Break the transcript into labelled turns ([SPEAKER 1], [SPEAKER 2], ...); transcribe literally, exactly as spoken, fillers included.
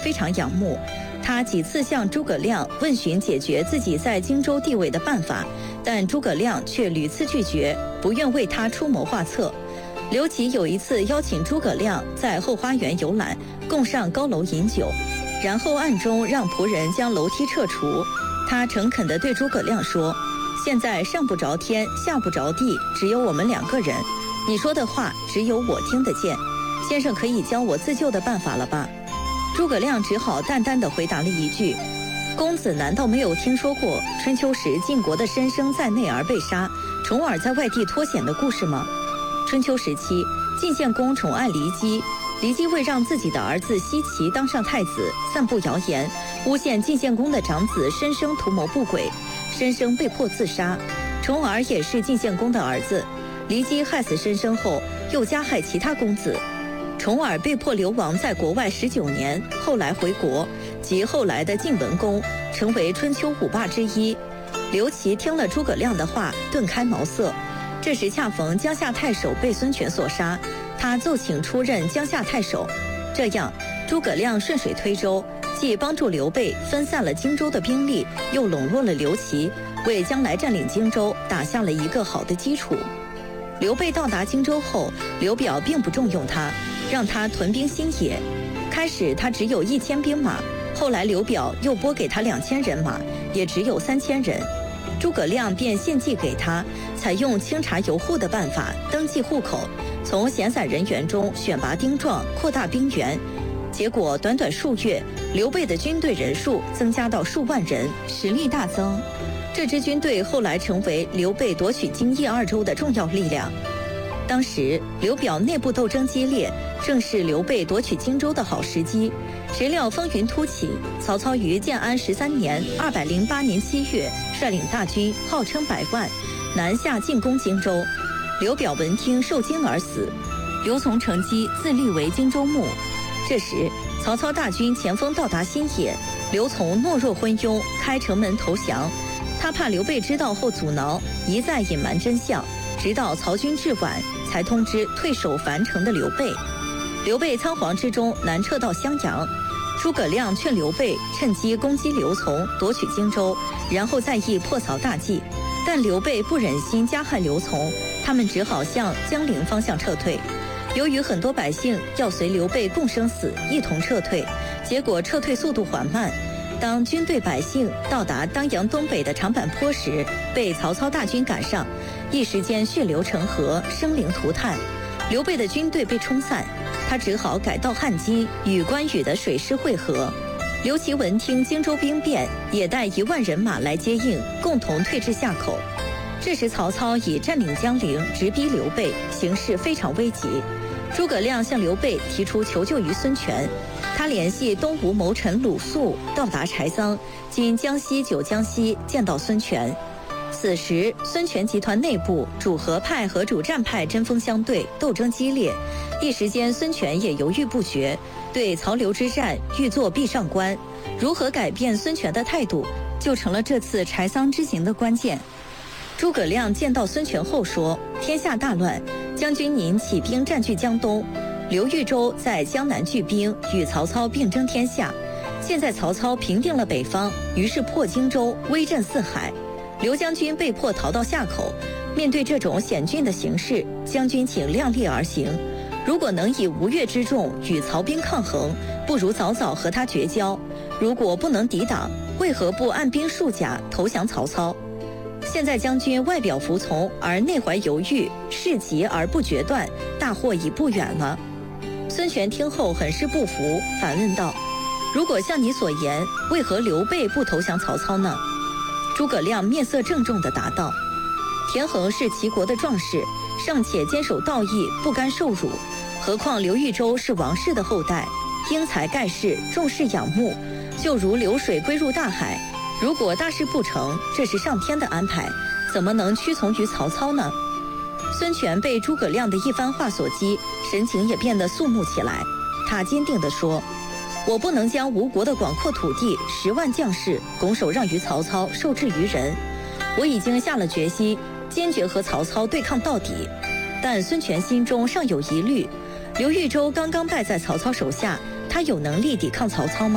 [SPEAKER 1] 非常仰慕。他几次向诸葛亮问询解决自己在荆州地位的办法，但诸葛亮却屡次拒绝，不愿为他出谋划策。刘琦有一次邀请诸葛亮在后花园游览，共上高楼饮酒，然后暗中让仆人将楼梯撤除。他诚恳地对诸葛亮说：“现在上不着天，下不着地，只有我们两个人。你说的话只有我听得见，先生可以教我自救的办法了吧？”诸葛亮只好淡淡地回答了一句：“公子难道没有听说过春秋时晋国的申生在内而被杀，重耳在外地脱险的故事吗？”春秋时期，晋献公宠爱骊姬，骊姬为让自己的儿子奚齐当上太子，散布谣言，诬陷晋献公的长子申生图谋不轨，申生被迫自杀。重耳也是晋献公的儿子，骊姬害死申生后，又加害其他公子。重耳被迫流亡在国外十九年，后来回国，即后来的晋文公，成为春秋五霸之一。刘琦听了诸葛亮的话，顿开茅塞。这时恰逢江夏太守被孙权所杀，他奏请出任江夏太守。这样，诸葛亮顺水推舟，既帮助刘备分散了荆州的兵力，又笼络了刘琦，为将来占领荆州打下了一个好的基础。刘备到达荆州后，刘表并不重用他，让他屯兵新野。开始他只有一千兵马，后来刘表又拨给他两千人马，也只有三千人。诸葛亮便献计给他，采用清查游户的办法登记户口，从闲散人员中选拔丁壮，扩大兵源。结果短短数月，刘备的军队人数增加到数万人，实力大增。这支军队后来成为刘备夺取荆益二州的重要力量。当时刘表内部斗争激烈，正是刘备夺取荆州的好时机。谁料风云突起，曹操于建安十三年（二百零八年）七月，率领大军，号称百万，南下进攻荆州。刘表闻听受惊而死，刘琮乘机自立为荆州牧。这时曹操大军前锋到达新野，刘琮懦弱昏庸，开城门投降。他怕刘备知道后阻挠，一再隐瞒真相，直到曹军至晚，才通知退守樊城的刘备。刘备仓皇之中南撤到襄阳，诸葛亮劝刘备趁机攻击刘琮，夺取荆州，然后再议破曹大计。但刘备不忍心加害刘琮，他们只好向江陵方向撤退。由于很多百姓要随刘备共生死，一同撤退，结果撤退速度缓慢。当军队百姓到达当阳东北的长坂坡时，被曹操大军赶上，一时间血流成河，生灵涂炭。刘备的军队被冲散，他只好改道汉津，与关羽的水师会合。刘琦闻听荆州兵变，也带一万人马来接应，共同退至夏口。这时曹操已占领江陵，直逼刘备，形势非常危急。诸葛亮向刘备提出求救于孙权，他联系东吴谋臣鲁肃到达柴桑（今江西九江西），见到孙权。此时孙权集团内部主和派和主战派针锋相对，斗争激烈。一时间孙权也犹豫不决，对曹刘之战欲作壁上观。如何改变孙权的态度，就成了这次柴桑之行的关键。诸葛亮见到孙权后说：“天下大乱，将军您起兵占据江东，刘豫州在江南聚兵，与曹操并争天下。现在曹操平定了北方，于是破荆州，威震四海。刘将军被迫逃到夏口，面对这种险峻的形势，将军请量力而行。如果能以吴越之众与曹兵抗衡，不如早早和他绝交；如果不能抵挡，为何不按兵束甲投降曹操？现在将军外表服从而内怀犹豫，事急而不决断，大祸已不远了。”孙权听后很是不服，反问道：“如果像你所言，为何刘备不投降曹操呢？”诸葛亮面色郑重地答道：“田横是齐国的壮士，尚且坚守道义，不甘受辱，何况刘豫州是王室的后代，英才盖世，众士仰慕，就如流水归入大海。如果大事不成，这是上天的安排，怎么能屈从于曹操呢？”孙权被诸葛亮的一番话所激，神情也变得肃穆起来。他坚定地说：“我不能将吴国的广阔土地、十万将士拱手让于曹操，受制于人。我已经下了决心，坚决和曹操对抗到底。”但孙权心中尚有疑虑，刘豫州刚刚败在曹操手下，他有能力抵抗曹操吗？